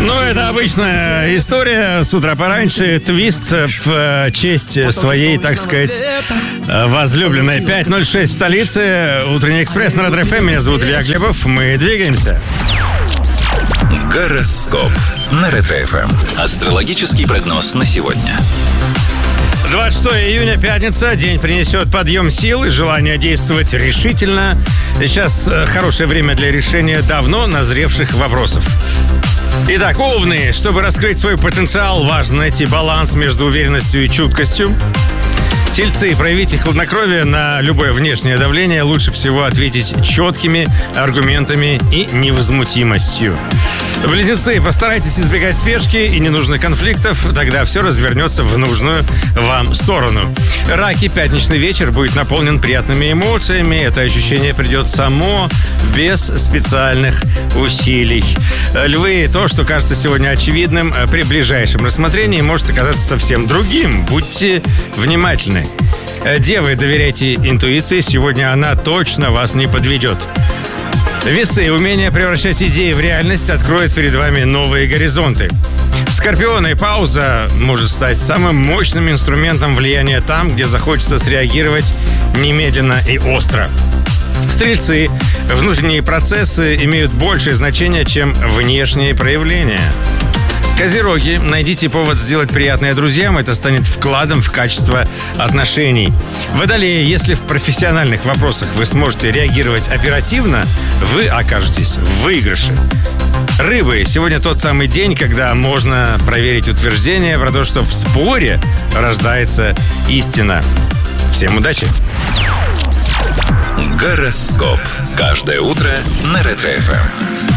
Ну, это обычная история. С утра пораньше твист в честь своей, так сказать, возлюбленной. 5:06 в столице. Утренний экспресс на Ретро ФМ. Меня зовут Илья Глебов. Мы двигаемся. Гороскоп на Ретро ФМ. Астрологический прогноз на сегодня. 26 июня, пятница. День принесет подъем сил и желание действовать решительно. Сейчас хорошее время для решения давно назревших вопросов. Итак, овны. Чтобы раскрыть свой потенциал, важно найти баланс между уверенностью и чуткостью. Тельцы. Проявите хладнокровие на любое внешнее давление. Лучше всего ответить четкими аргументами и невозмутимостью. Близнецы. Постарайтесь избегать спешки и ненужных конфликтов. Тогда все развернется в нужную вам сторону. Раки. Пятничный вечер будет наполнен приятными эмоциями. Это ощущение придет само, без специальных усилий. Львы. То, что кажется сегодня очевидным, при ближайшем рассмотрении может оказаться совсем другим. Будьте внимательны. Девы, доверяйте интуиции. Сегодня она точно вас не подведет. Весы. Умение превращать идеи в реальность откроет перед вами новые горизонты. Скорпионы. Пауза может стать самым мощным инструментом влияния там, где захочется среагировать немедленно и остро. Стрельцы. Внутренние процессы имеют большее значение, чем внешние проявления. Козероги. Найдите повод сделать приятное друзьям. Это станет вкладом в качество отношений. Водолеи. Если в профессиональных вопросах вы сможете реагировать оперативно, вы окажетесь в выигрыше. Рыбы. Сегодня тот самый день, когда можно проверить утверждение про то, что в споре рождается истина. Всем удачи! Гороскоп. Каждое утро на Ретро ФМ.